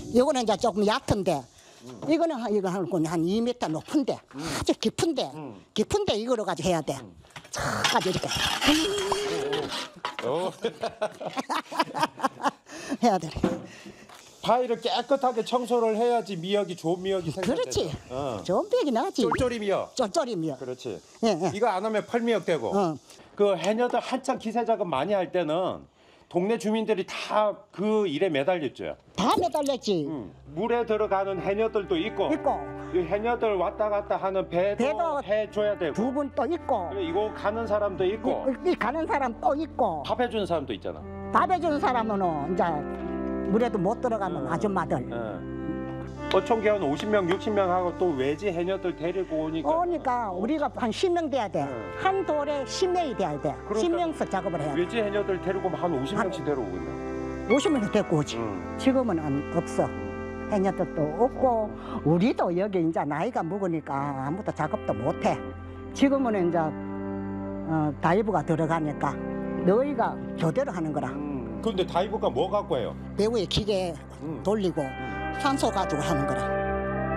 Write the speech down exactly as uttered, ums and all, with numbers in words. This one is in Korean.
이거는 이제 조금 얕은데 음. 이거는 한 이거 한 한 이 미터 높은데 음. 아주 깊은데 음. 깊은데 이거로 가지고 해야 돼. 음. 아주 이렇게 오. 해야 돼. 바위를 깨끗하게 청소를 해야지 미역이 좋은 미역이 생겨요. 그렇지. 어. 좋은 미역이 나지. 쫄쫄이 미역. 쫄쫄이 미역. 그렇지. 예, 예. 이거 안 하면 펄미역 되고. 어. 그 해녀들 한창 기세 작업 많이 할 때는 동네 주민들이 다 그 일에 매달렸죠. 다 매달렸지. 응. 물에 들어가는 해녀들도 있고. 있고. 이 해녀들 왔다 갔다 하는 배도, 배도 해줘야 되고. 두 분 또 있고. 이거 가는 사람도 있고. 이, 이 가는 사람 또 있고. 밥 해주는 사람도 있잖아. 밥 해주는 사람은 이제 물에도 못 들어가는 응. 아줌마들. 응. 어촌 개원 오십 명, 육십 명 하고 또 외지 해녀들 데리고 오니까. 오니까 우리가 한 십 명 돼야 돼. 응. 한 돌에 십 명이 돼야 돼. 그러니까 십 명씩 작업을 해야 돼. 외지 해녀들 데리고 한 오십 명씩 데려오고 있네. 오십 명이 데리고 오지. 응. 지금은 없어. 해녀들도 없고 우리도 여기 이제 나이가 먹으니까 아무도 작업도 못해. 지금은 이제 어, 다이브가 들어가니까 너희가 교대로 하는 거라. 음. 근데 다이브가 뭐 갖고 해요? 배우의 기계 음. 돌리고 산소 가지고 하는 거라.